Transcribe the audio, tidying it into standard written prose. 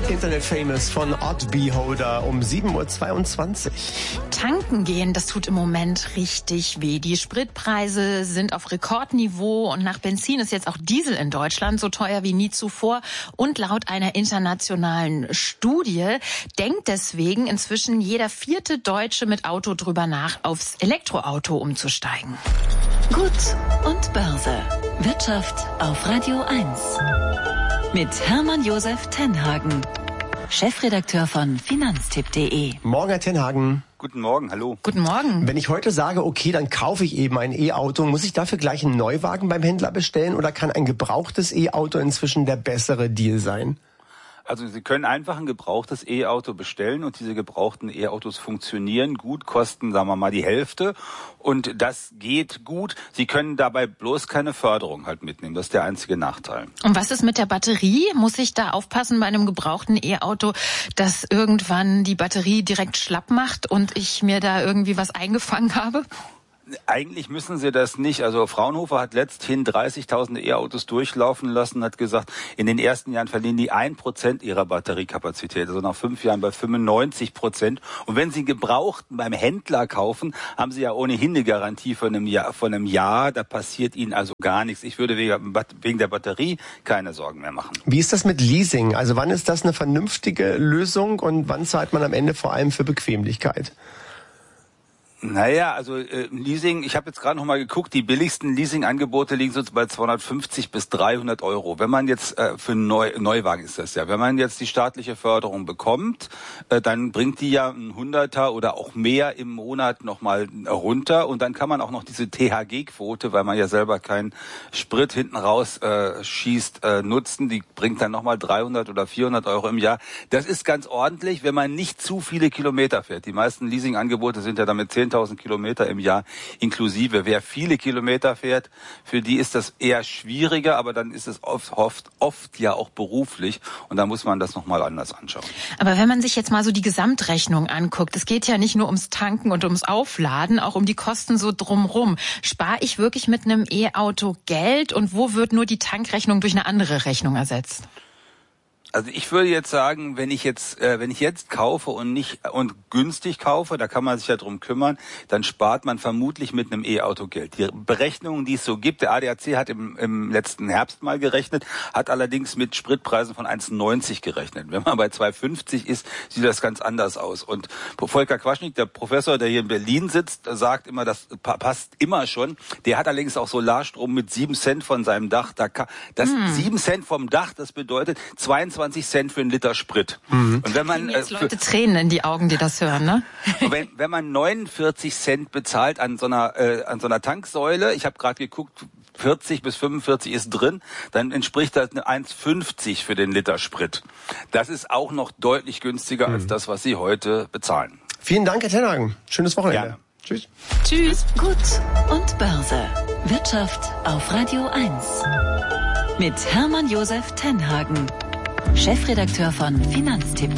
Internet Famous von Odd Beholder um 7:22 Uhr. Tanken gehen, das tut im Moment richtig weh. Die Spritpreise sind auf Rekordniveau und nach Benzin ist jetzt auch Diesel in Deutschland so teuer wie nie zuvor. Und laut einer internationalen Studie denkt deswegen inzwischen jeder 4. Deutsche mit Auto drüber nach, aufs Elektroauto umzusteigen. Gut und Börse. Wirtschaft auf Radio 1. Mit Hermann Josef Tenhagen, Chefredakteur von Finanztipp.de. Morgen, Herr Tenhagen. Guten Morgen, hallo. Guten Morgen. Wenn ich heute sage, okay, dann kaufe ich eben ein E-Auto, muss ich dafür gleich einen Neuwagen beim Händler bestellen oder kann ein gebrauchtes E-Auto inzwischen der bessere Deal sein? Also Sie können einfach ein gebrauchtes E-Auto bestellen und diese gebrauchten E-Autos funktionieren gut, kosten, sagen wir mal, die Hälfte und das geht gut. Sie können dabei bloß keine Förderung halt mitnehmen, das ist der einzige Nachteil. Und was ist mit der Batterie? Muss ich da aufpassen bei einem gebrauchten E-Auto, dass irgendwann die Batterie direkt schlapp macht und ich mir da irgendwie was eingefangen habe? Eigentlich müssen Sie das nicht. Also Fraunhofer hat letzthin 30.000 E-Autos durchlaufen lassen, hat gesagt, in den ersten Jahren verlieren die 1% ihrer Batteriekapazität, also nach 5 Jahren bei 95%. Und wenn Sie gebrauchten beim Händler kaufen, haben Sie ja ohnehin eine Garantie von einem Jahr. Da passiert Ihnen also gar nichts. Ich würde wegen der Batterie keine Sorgen mehr machen. Wie ist das mit Leasing? Also wann ist das eine vernünftige Lösung und wann zahlt man am Ende vor allem für Bequemlichkeit? Naja, also Leasing, ich habe jetzt gerade noch mal geguckt, die billigsten Leasing-Angebote liegen so bei 250 bis 300 Euro. Wenn man jetzt für Neuwagen ist das ja, wenn man jetzt die staatliche Förderung bekommt, dann bringt die ja ein Hunderter oder auch mehr im Monat noch mal runter und dann kann man auch noch diese THG-Quote, weil man ja selber keinen Sprit hinten raus schießt, nutzen. Die bringt dann noch mal 300 oder 400 Euro im Jahr. Das ist ganz ordentlich, wenn man nicht zu viele Kilometer fährt. Die meisten Leasing-Angebote sind ja damit 10.000 Kilometer im Jahr inklusive. Wer viele Kilometer fährt, für die ist das eher schwieriger, aber dann ist es oft ja auch beruflich und da muss man das nochmal anders anschauen. Aber wenn man sich jetzt mal so die Gesamtrechnung anguckt, es geht ja nicht nur ums Tanken und ums Aufladen, auch um die Kosten so drumrum. Spare ich wirklich mit einem E-Auto Geld und wo wird nur die Tankrechnung durch eine andere Rechnung ersetzt? Also ich würde jetzt sagen, wenn ich jetzt kaufe und günstig kaufe, da kann man sich ja drum kümmern, dann spart man vermutlich mit einem E-Auto Geld. Die Berechnungen, die es so gibt, der ADAC hat im letzten Herbst mal gerechnet, hat allerdings mit Spritpreisen von 1,90 gerechnet. Wenn man bei 2,50 ist, sieht das ganz anders aus. Und Volker Quaschnik, der Professor, der hier in Berlin sitzt, sagt immer, das passt immer schon. Der hat allerdings auch Solarstrom mit 7 Cent von seinem Dach. 7 Cent vom Dach, das bedeutet 22 Cent für einen Liter Sprit. Und wenn man jetzt Leute Tränen in die Augen, die das hören, ne? wenn man 49 Cent bezahlt an so einer Tanksäule, ich habe gerade geguckt, 40 bis 45 ist drin, dann entspricht das eine 1,50 für den Liter Sprit. Das ist auch noch deutlich günstiger als das, was Sie heute bezahlen. Vielen Dank, Herr Tenhagen. Schönes Wochenende. Ja. Tschüss. Tschüss. Gut und Börse. Wirtschaft auf Radio 1. Mit Hermann Josef Tenhagen, Chefredakteur von Finanztipp.de.